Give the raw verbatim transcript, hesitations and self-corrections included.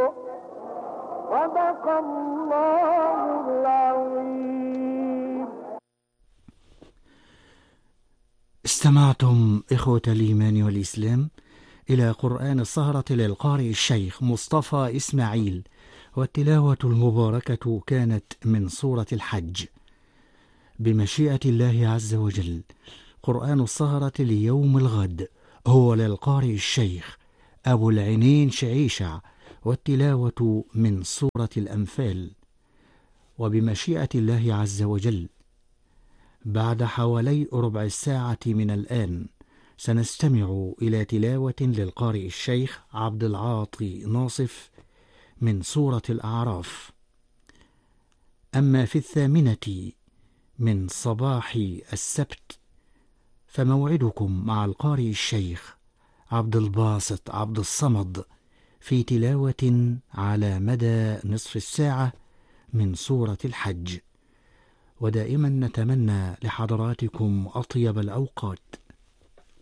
صدق الله العظيم. استمعتم إخوة الإيمان والإسلام إلى قرآن السهرة للقارئ الشيخ مصطفى إسماعيل، والتلاوة المباركة كانت من سورة الحج. بمشيئة الله عز وجل قرآن السهرة ليوم الغد هو للقارئ الشيخ أبو العينين شعيشع، والتلاوة من سورة الأنفال. وبمشيئة الله عز وجل بعد حوالي ربع الساعة من الآن سنستمع إلى تلاوة للقارئ الشيخ عبد العاطي ناصف من سورة الأعراف. أما في الثامنة من صباح السبت فموعدكم مع القارئ الشيخ عبد الباسط عبد الصمد في تلاوة على مدى نصف الساعة من سورة الحج. ودائما نتمنى لحضراتكم أطيب الأوقات.